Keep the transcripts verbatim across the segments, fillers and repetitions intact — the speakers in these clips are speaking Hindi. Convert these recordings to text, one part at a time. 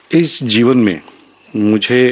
इस जीवन में मुझे,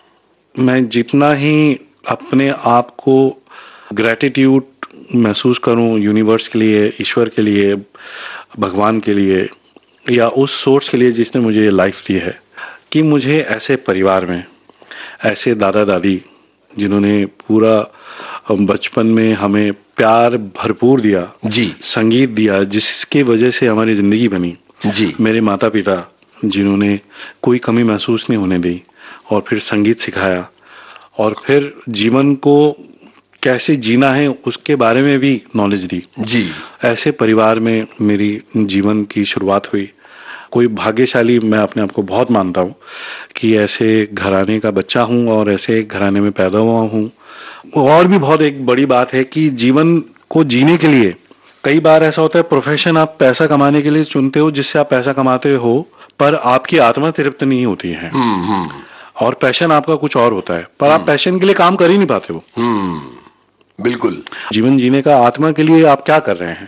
मैं जितना ही अपने आप को ग्रैटिट्यूड महसूस करूं यूनिवर्स के लिए, ईश्वर के लिए, भगवान के लिए, या उस सोर्स के लिए जिसने मुझे ये लाइफ दी है, कि मुझे ऐसे परिवार में ऐसे दादा दादी जिन्होंने पूरा बचपन में हमें प्यार भरपूर दिया, जी, संगीत दिया जिसके वजह से हमारी जिंदगी बनी, जी, मेरे माता पिता जिन्होंने कोई कमी महसूस नहीं होने दी और फिर संगीत सिखाया, और फिर जीवन को कैसे जीना है उसके बारे में भी नॉलेज दी, जी, ऐसे परिवार में मेरी जीवन की शुरुआत हुई। कोई भाग्यशाली मैं अपने आप को बहुत मानता हूँ कि ऐसे घराने का बच्चा हूँ और ऐसे घराने में पैदा हुआ हूँ। और भी बहुत एक बड़ी बात है कि जीवन को जीने के लिए कई बार ऐसा होता है, प्रोफेशन आप पैसा कमाने के लिए चुनते हो जिससे आप पैसा कमाते हो, पर आपकी आत्मा तृप्त नहीं होती है, और पैशन आपका कुछ और होता है, पर आप पैशन के लिए काम कर ही नहीं पाते हो। बिल्कुल, जीवन जीने का आत्मा के लिए आप क्या कर रहे हैं,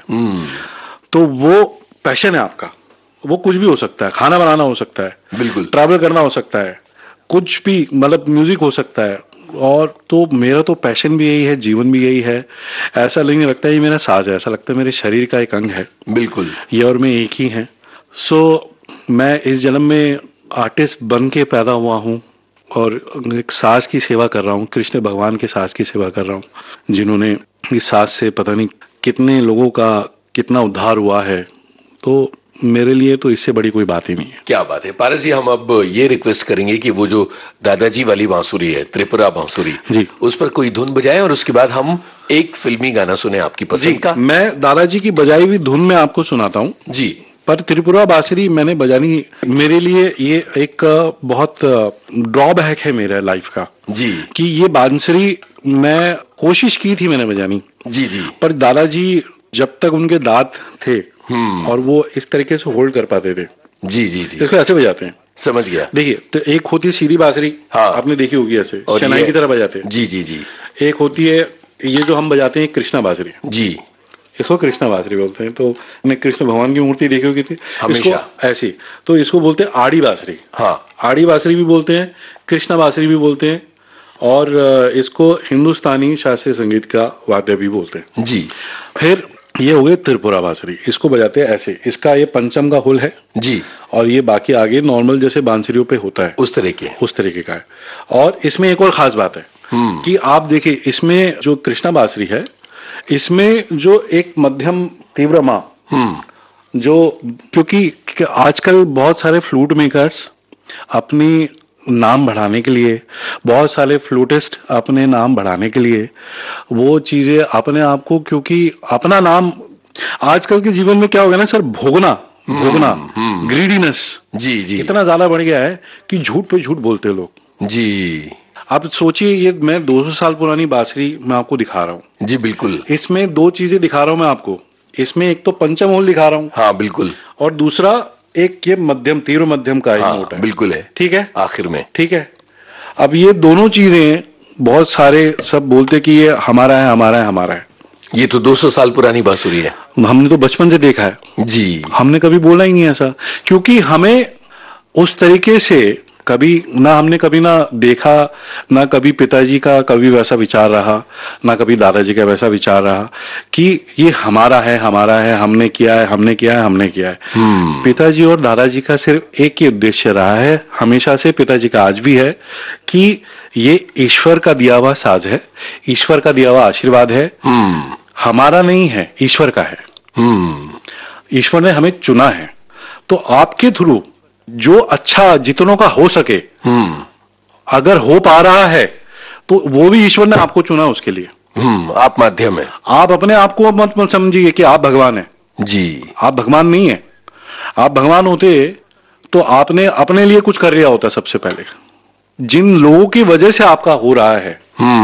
तो वो पैशन है आपका। वो कुछ भी हो सकता है, खाना बनाना हो सकता है, बिल्कुल, ट्रैवल करना हो सकता है, कुछ भी, मतलब म्यूजिक हो सकता है। और तो मेरा तो पैशन भी यही है, जीवन भी यही है। ऐसा नहीं लगता है ये मेरा साज है, ऐसा लगता है मेरे शरीर का एक अंग है। बिल्कुल, ये और मैं एक ही हैं। सो मैं इस जन्म में आर्टिस्ट बन के पैदा हुआ हूँ और एक साज की सेवा कर रहा हूँ, कृष्ण भगवान के साज की सेवा कर रहा हूँ, जिन्होंने इस साज से पता नहीं कितने लोगों का कितना उद्धार हुआ है। तो मेरे लिए तो इससे बड़ी कोई बात ही नहीं है। क्या बात है पारस जी, हम अब ये रिक्वेस्ट करेंगे कि वो जो दादाजी वाली बांसुरी है, त्रिपुरा बांसुरी जी, उस पर कोई धुन बजाएं और उसके बाद हम एक फिल्मी गाना सुने आपकी पसंद का। मैं दादाजी की बजाई हुई धुन में आपको सुनाता हूँ जी, पर त्रिपुरा बांसुरी मैंने बजानी, मेरे लिए ये एक बहुत ड्रॉबैक है मेरे लाइफ का जी, कि ये बांसुरी मैं कोशिश की थी मैंने बजानी जी जी, पर दादाजी जब तक उनके दांत थे और वो इस तरीके से होल्ड कर पाते थे, जी जी जी, इसको ऐसे बजाते हैं। समझ गया। देखिए, तो एक होती है सीधी बांसुरी, हाँ, आपने देखी होगी ऐसे शहनाई की तरह बजाते हैं। जी जी जी। एक होती है ये जो हम बजाते हैं कृष्णा बांसुरी, जी, इसको कृष्णा बांसुरी बोलते हैं। तो हमने कृष्ण भगवान की मूर्ति देखी होगी थी, इसको ऐसी, तो इसको बोलते हैं आड़ी बांसुरी। हाँ, आड़ी बांसुरी भी बोलते हैं, कृष्णा बांसुरी भी बोलते हैं, और इसको हिंदुस्तानी शास्त्रीय संगीत का वाद्य भी बोलते हैं जी। फिर ये हो गए त्रिपुरा बांसुरी, इसको बजाते हैं ऐसे, इसका ये पंचम का हुल है जी, और ये बाकी आगे नॉर्मल जैसे बांसुरियों पे होता है उस तरह के उस तरीके का है। और इसमें एक और खास बात है कि आप देखिए, इसमें जो कृष्णा बांसुरी है, इसमें जो एक मध्यम तीव्र मां, जो क्योंकि आजकल बहुत सारे फ्लूट मेकर्स अपनी नाम बढ़ाने के लिए, बहुत सारे फ्लूटिस्ट अपने नाम बढ़ाने के लिए वो चीजें अपने आप को, क्योंकि अपना नाम आजकल के जीवन में क्या हो गया ना सर, भोगना भोगना ग्रीडीनेस जी जी इतना ज्यादा बढ़ गया है कि झूठ पे झूठ बोलते हैं लोग जी। आप सोचिए, ये मैं दो सौ साल पुरानी बांसुरी मैं आपको दिखा रहा हूँ जी, बिल्कुल। इसमें दो चीजें दिखा रहा हूँ मैं आपको, इसमें एक तो पंचम होल दिखा रहा हूँ, हाँ बिल्कुल, और दूसरा एक ये मध्यम तीव्र मध्यम का हाँ, नोट है, बिल्कुल है, ठीक है, आखिर में, ठीक है। अब ये दोनों चीजें बहुत सारे सब बोलते कि ये हमारा है हमारा है हमारा है, ये तो दो सौ साल पुरानी बांसुरी है, हमने तो बचपन से देखा है जी, हमने कभी बोला ही नहीं ऐसा, क्योंकि हमें उस तरीके से कभी ना हमने कभी ना देखा, ना कभी पिताजी का कभी वैसा विचार रहा, ना कभी दादाजी का वैसा विचार रहा कि ये हमारा है हमारा है, हमने किया है हमने किया है हमने किया है। पिताजी और दादाजी का सिर्फ एक ही उद्देश्य रहा है हमेशा से, पिताजी का आज भी है, कि ये ईश्वर का दिया हुआ साज है, ईश्वर का दिया हुआ आशीर्वाद है, हमारा नहीं है, ईश्वर का है। ईश्वर ने हमें चुना है, तो आपके थ्रू जो अच्छा जितनों का हो सके, अगर हो पा रहा है तो वो भी ईश्वर ने आपको चुना उसके लिए। आप माध्यम है, आप अपने आप को मत मत समझिए कि आप भगवान हैं जी, आप भगवान नहीं है। आप भगवान होते तो आपने अपने लिए कुछ कर लिया होता। सबसे पहले जिन लोगों की वजह से आपका हो रहा है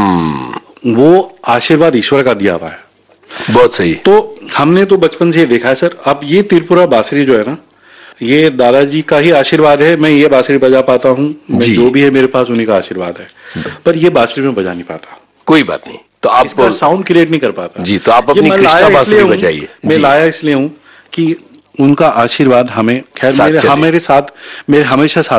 वो आशीर्वाद ईश्वर का दिया हुआ है। बहुत सही। तो हमने तो बचपन से ये देखा है सर। अब ये त्रिपुरा बांसुरी जो है ना, ये दादाजी का ही आशीर्वाद है, मैं ये बांसुरी बजा पाता हूँ, मैं जो भी है मेरे पास उन्हीं का आशीर्वाद है, पर ये बांसुरी में बजा नहीं पाता। कोई बात नहीं, तो आप इसका साउंड क्रिएट नहीं कर पाता जी, तो आप अपनी कृष्णा बांसुरी बजाइए। मैं लाया इसलिए हूँ कि उनका आशीर्वाद हमें, खैर मेरे, मेरे साथ मेरे हमेशा साथ